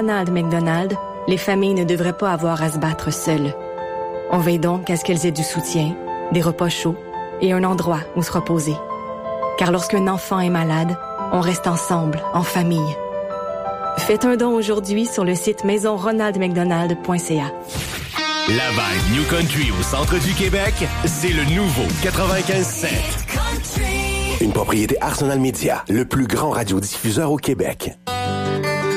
Ronald McDonald, les familles ne devraient pas avoir à se battre seules. On veille donc à ce qu'elles aient du soutien, des repas chauds et un endroit où se reposer. Car lorsqu'un enfant est malade, on reste ensemble, en famille. Faites un don aujourd'hui sur le site maisonronaldmcdonald.ca. La vibe New Country au centre du Québec, c'est le nouveau 95.7. Une propriété Arsenal Media, le plus grand radiodiffuseur au Québec.